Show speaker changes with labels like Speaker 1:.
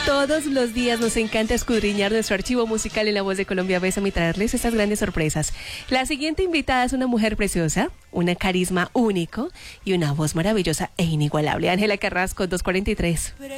Speaker 1: Todos los días nos encanta escudriñar nuestro archivo musical en La Voz de Colombia. Bésame y traerles estas grandes sorpresas. La siguiente invitada es una mujer preciosa, una carisma único y una voz maravillosa e inigualable. Ángela Carrasco, 243.